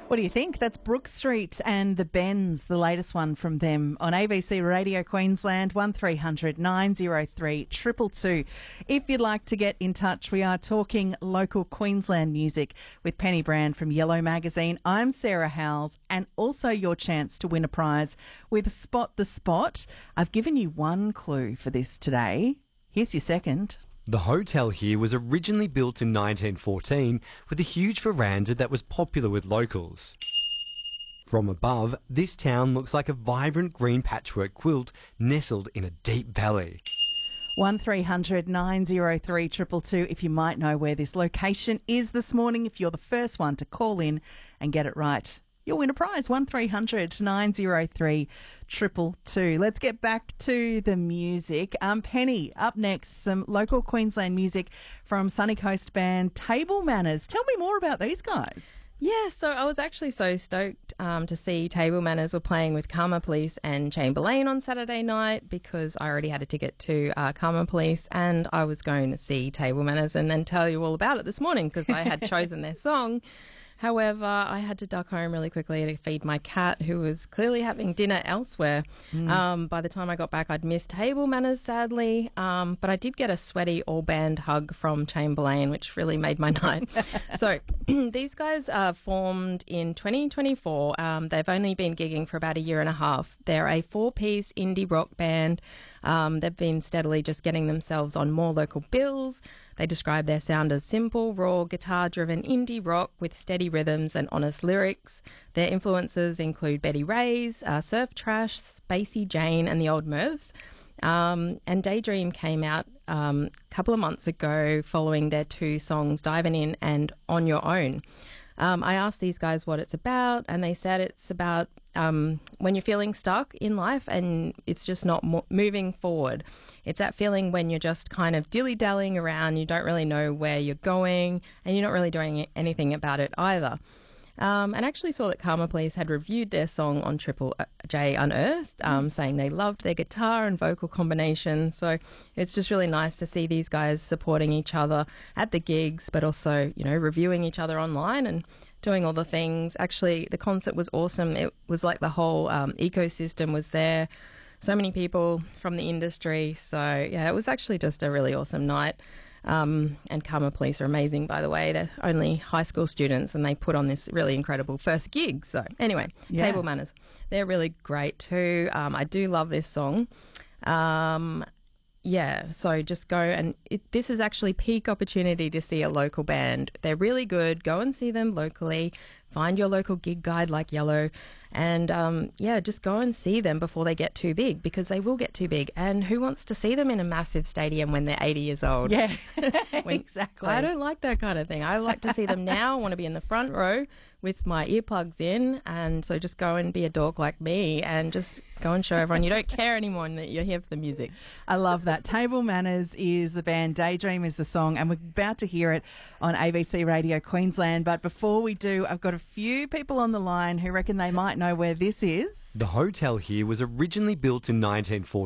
What do you think? That's Brook Street and the Bends, the latest one from them on ABC Radio Queensland, 1300 903 222. If you'd like to get in touch, we are talking local Queensland music with Penny Brand from Yellow Magazine. I'm Sarah Howells, and also your chance to win a prize with Spot the Spot. I've given you one clue for this today. Here's your second. The hotel here was originally built in 1914 with a huge veranda that was popular with locals. From above, this town looks like a vibrant green patchwork quilt nestled in a deep valley. 1300 903 222 if you might know where this location is this morning. If you're the first one to call in and get it right, you'll win a prize, 1300 903 222. Let's get back to the music. Penny, up next, some local Queensland music from Sunny Coast band Table Manners. Tell me more about these guys. Yeah, so I was actually so stoked to see Table Manners were playing with Karma Police and Chamberlain on Saturday night, because I already had a ticket to Karma Police and I was going to see Table Manners and then tell you all about it this morning because I had chosen their song. However, I had to duck home really quickly to feed my cat, who was clearly having dinner elsewhere. By the time I got back, I'd missed Table Manners, sadly. But I did get a sweaty all-band hug from Chamberlain, which really made my night. So these guys formed in 2024. They've only been gigging for about a year and a half. They're a four-piece indie rock band. They've been steadily just getting themselves on more local bills. They describe their sound as simple, raw, guitar-driven indie rock with steady rhythms and honest lyrics. Their influences include Betty Ray's, Surf Trash, Spacey Jane and the Old Mervs. And Daydream came out a couple of months ago following their two songs, Diving In and On Your Own. I asked these guys what it's about, and they said it's about when you're feeling stuck in life and it's just not moving forward. It's that feeling when you're just kind of dilly-dallying around, you don't really know where you're going, and you're not really doing anything about it either. And actually saw that Karma Police had reviewed their song on Triple J Unearthed, saying they loved their guitar and vocal combination. So it's just really nice to see these guys supporting each other at the gigs, but also, you know, reviewing each other online and doing all the things. Actually, the concert was awesome. It was like the whole ecosystem was there. So many people from the industry. So, yeah, it was actually just a really awesome night. And Karma Police are amazing, by the way. They're only high school students and they put on this really incredible first gig. So anyway, yeah. Table Manners, they're really great too. I do love this song. Yeah, so just go and this is actually peak opportunity to see a local band. They're really good. Go and see them locally. Find your local gig guide like Yellow and, yeah, just go and see them before they get too big, because they will get too big. And who wants to see them in a massive stadium when they're 80 years old? Yeah, exactly. I don't like that kind of thing. I like to see them now. I want to be in the front row with my earplugs in, and so just go and be a dork like me and just go and show everyone you don't care anymore and that you're here for the music. I love that. Table Manners is the band, Daydream is the song, and we're about to hear it on ABC Radio Queensland. But before we do, I've got a few people on the line who reckon they might know where this is. The hotel here was originally built in 1914